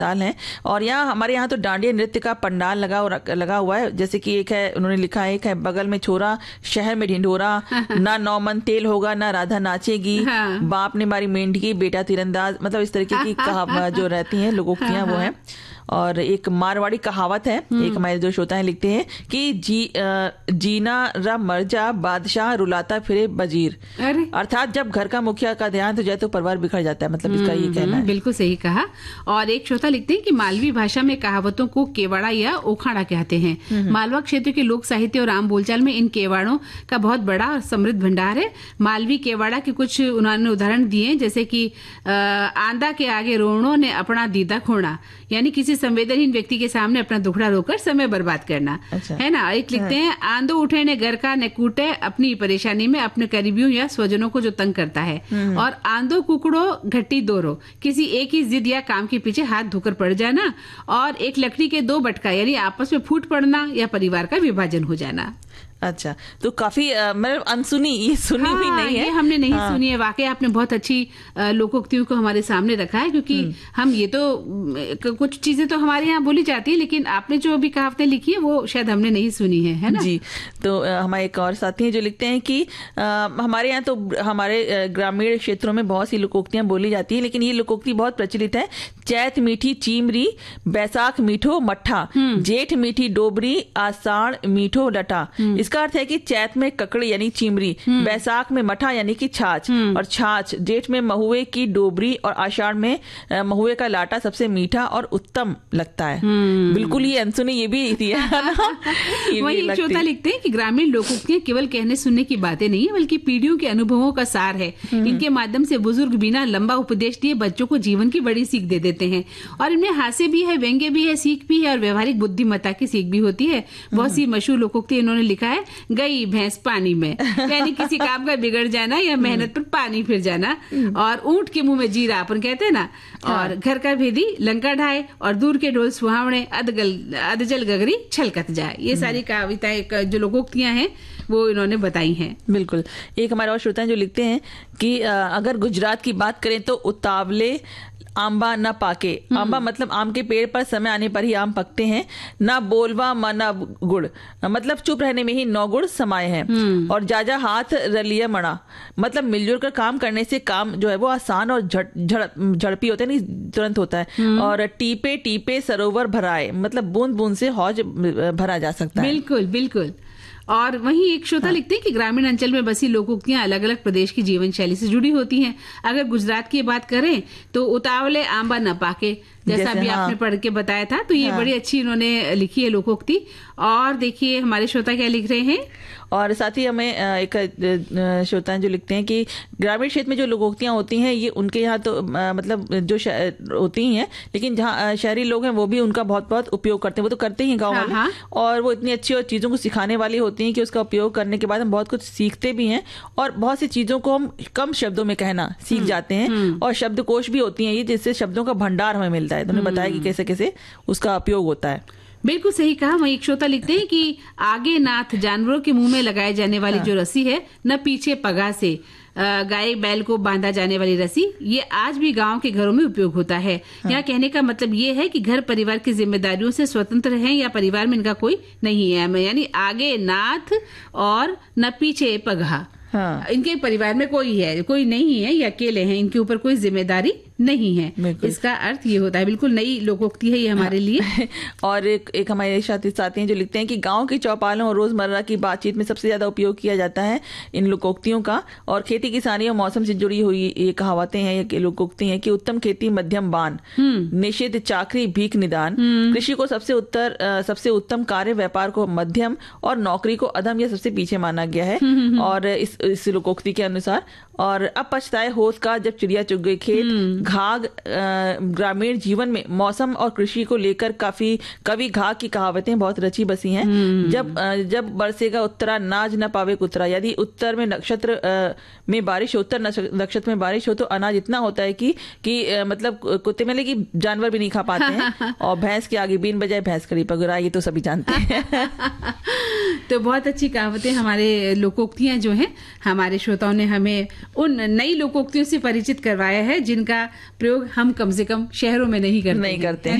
पंडाल हैं। और यहाँ हमारे यहाँ तो डांडिया नृत्य का पंडाल लगा हुआ है। जैसे कि एक है, उन्होंने लिखा है, एक है बगल में छोरा शहर में ढिंढोरा, ना 9 मन तेल होगा, ना राधा नाचेगी, बाप ने मारी मेंढकी, बेटा तीरंदाज। मतलब इस तरीके की जो रहती हैं लोकोक्तियां वो हैं। और एक मारवाड़ी कहावत है, एक हमारे जो श्रोता हैं लिखते हैं कि जीना रा मर जा, बादशाह रुलाता फिरे बजीर। अर्थात जब घर का मुखिया का देहांत हो जाए तो परिवार बिखर जाता है। मतलब इसका ये कहना है। बिल्कुल सही कहा। और एक श्रोता लिखते हैं कि मालवी भाषा में कहावतों को केवाड़ा या ओखाड़ा कहते हैं। मालवा क्षेत्र के लोक साहित्य और आम बोलचाल में इन केवाड़ों का बहुत बड़ा और समृद्ध भंडार है। मालवी केवाड़ा के कुछ उन्होंने उदाहरण दिए, जैसे कि आंदा के आगे रोणों ने अपना दीदा खोना, यानी किसी संवेदनहीन व्यक्ति के सामने अपना दुखड़ा रोकर समय बर्बाद करना। अच्छा। है ना। एक लिखते हैं, आंदो उठे ने घर का, ने कूटे अपनी परेशानी में अपने करीबियों या स्वजनों को जो तंग करता है। और आंदो कुकड़ो घट्टी दोरो, किसी एक ही जिद या काम के पीछे हाथ धोकर पड़ जाना। और एक लकड़ी के 2 बटका, यानी आपस में फूट पड़ना या परिवार का विभाजन हो जाना। अच्छा, तो काफी मतलब अनसुनी, ये सुनी हुई नहीं है, ये हमने नहीं सुनी है। वाकई आपने बहुत अच्छी लोकोक्तियों को हमारे सामने रखा है, क्योंकि हम ये तो कुछ चीजें तो हमारे यहाँ बोली जाती है, लेकिन आपने जो अभी कहावतें लिखी है वो शायद हमने नहीं सुनी है ना। जी। तो हमारे एक और साथी हैं जो लिखते हैं कि हमारे यहाँ तो हमारे ग्रामीण क्षेत्रों में बहुत सी लोकोक्तियां बोली जाती है, लेकिन ये लोकोक्ति बहुत प्रचलित है। चैत मीठी चीमरी, बैसाख मीठो मट्ठा, जेठ मीठी डोबरी, आषाढ़ मीठो डटा। इसका अर्थ है कि चैत में ककड़ी यानी चिमरी, बैसाख में मठा यानी कि छाछ और छाछ, जेठ में महुए की डोबरी और आषाढ़ में महुए का लाटा सबसे मीठा और उत्तम लगता है। बिल्कुल ये अनसुनी ये भी दिया है ना। वही श्रोता लिखते हैं कि ग्रामीण लोकोक्तियां केवल कहने सुनने की बातें नहीं है, बल्कि पीढ़ियों के अनुभवों का सार है। इनके माध्यम से बुजुर्ग बिना लंबा उपदेश दिए बच्चों को जीवन की बड़ी सीख दे देते हैं। और इनमें हास्य भी है, व्यंग्य भी है, सीख भी है और व्यवहारिक बुद्धिमत्ता की सीख भी होती है। बहुत सी मशहूर लोकोक्ति इन्होंने लिखा है, गई भैंस पानी में, यानी किसी काम का बिगड़ जाना या मेहनत पर पानी फिर जाना। और ऊंट के मुंह में जीरा अपन कहते हैं ना। और घर का भेदी लंका ढाए, और दूर के ढोल सुहावने, अधजल गगरी छलकत जाए। ये सारी कविताएं जो लोकोक्तियां हैं वो इन्होंने बताई हैं। बिल्कुल। एक हमारे और श्रोता जो लिखते हैं कि अगर गुजरात की बात करें तो उतावले आंबा न पाके, आंबा मतलब आम के पेड़ पर समय आने पर ही आम पकते हैं, ना बोलवा मना गुड़, मतलब चुप रहने में ही 9 गुड़ समाये हैं। और जाजा हाथ रलिया मणा, मतलब मिलजुल कर काम करने से काम जो है वो आसान और झड़पी होता है, नहीं तुरंत होता है। और टीपे टीपे सरोवर भराए, मतलब बूंद बूंद से हौज भरा जा सकता है। बिल्कुल बिल्कुल। और वहीं एक श्रोता लिखते हैं कि ग्रामीण अंचल में बसी लोकोक्तियां अलग अलग प्रदेश की जीवन शैली से जुड़ी होती हैं। अगर गुजरात की बात करें तो उतावले आंबा न पाके, जैसा अभी आपने पढ़ के बताया था, तो ये बड़ी अच्छी इन्होंने लिखी है लोकोक्ति। और देखिए हमारे श्रोता क्या लिख रहे हैं। और साथ ही हमें एक श्रोता जो लिखते हैं कि ग्रामीण क्षेत्र में जो लोकोक्तियां होती हैं ये उनके यहाँ तो मतलब जो होती हैं, लेकिन जहाँ शहरी लोग हैं वो भी उनका बहुत बहुत उपयोग करते हैं। वो तो करते ही गाँव वाले, और वो इतनी अच्छी और चीज़ों को सिखाने वाली होती हैं कि उसका उपयोग करने के बाद हम बहुत कुछ सीखते भी हैं, और बहुत सी चीज़ों को हम कम शब्दों में कहना सीख जाते हैं। और शब्दकोश भी होती हैं ये, जिससे शब्दों का भंडार हमें मिलता है। तो उन्होंने बताया कि कैसे कैसे उसका उपयोग होता है। बिल्कुल सही कहा। वहीं एक श्रोता लिखते हैं कि आगे नाथ, जानवरों के मुंह में लगाए जाने वाली जो रस्सी है, न पीछे पगा से गाय बैल को बांधा जाने वाली रस्सी, ये आज भी गांव के घरों में उपयोग होता है। यहाँ कहने का मतलब ये है कि घर परिवार की जिम्मेदारियों से स्वतंत्र हैं या परिवार में इनका कोई नहीं है, यानी आगे नाथ और न पीछे पगहा। इनके परिवार में कोई नहीं है, ये अकेले हैं, इनके ऊपर कोई जिम्मेदारी नहीं है। इसका अर्थ ये होता है। बिल्कुल नई लोकोक्ति है ये हमारे लिए। और एक हमारे साथी हैं जो लिखते हैं कि गांव की चौपालों और रोजमर्रा की बातचीत में सबसे ज्यादा उपयोग किया जाता है इन लोकोक्तियों का। और खेती किसानी और मौसम से जुड़ी हुई ये कहावतें हैं, ये लोकोक्ति हैं कि उत्तम खेती मध्यम बान, निषेध चाकरी भीख निदान, कृषि को सबसे उत्तम कार्य, व्यापार को मध्यम और नौकरी को अधम या सबसे पीछे माना गया है। और इस लोकोक्ति के अनुसार, और अब पछताए होत का जब चिड़िया चुग गई खेत, घाघ ग्रामीण जीवन में मौसम और कृषि को लेकर काफी कवि घाघ की कहावतें बहुत रची बसी हैं। जब बरसेगा उत्तरा नाज न पावे कुतरा, यदि उत्तर में नक्षत्र में बारिश, उत्तर नक्षत्र में बारिश हो तो अनाज इतना होता है कि मतलब कुत्ते में लेकिन जानवर भी नहीं खा पाते हैं। और भैंस के आगे बीन बजाए भैंस खड़ी पगुरा, ये तो सभी जानते हैं। तो बहुत अच्छी कहावतें, हमारे लोकोक्तियां जो हैं हमारे श्रोताओं ने हमें उन नई लोकोक्तियों से परिचित करवाया है जिनका प्रयोग हम कम से कम शहरों में नहीं करते नहीं करते हैं।